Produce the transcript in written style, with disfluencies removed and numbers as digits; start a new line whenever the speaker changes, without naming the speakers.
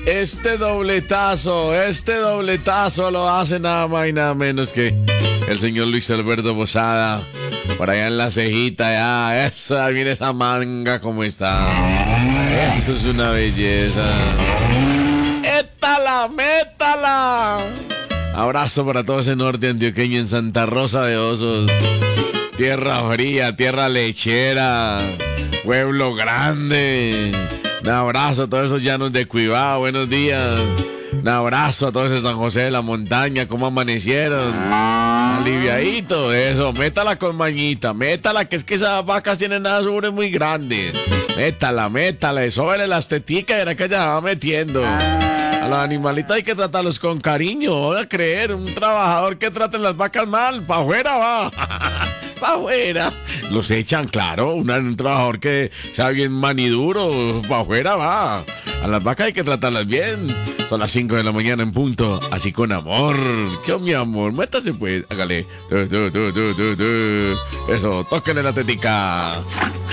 Este dobletazo lo hace nada más y nada menos que el señor Luis Alberto Posada. Por allá en la cejita, ya. Esa, mire esa manga como está. Eso es una belleza. ¡Étala, métala! Abrazo para todo ese norte antioqueño en Santa Rosa de Osos. Tierra fría, tierra lechera, pueblo grande. Un abrazo a todos esos llanos de Cuibá, buenos días. Un abrazo a todos esos San José de la Montaña, ¿cómo amanecieron? Aliviadito, eso, métala con mañita, métala, que es que esas vacas tienen unas ubres muy grandes. Métala, sóbele las teticas y era que ya va metiendo. A los animalitos hay que tratarlos con cariño, voy a creer, un trabajador que trate las vacas mal, pa' afuera va. Pa' afuera. Los echan, claro, un trabajador que sea bien maniduro, pa' afuera va. A las vacas hay que tratarlas bien. Son las 5 de la mañana en punto, así con amor. ¿Qué, mi amor? Métase pues, hágale. Eso, tóquenle la tetica.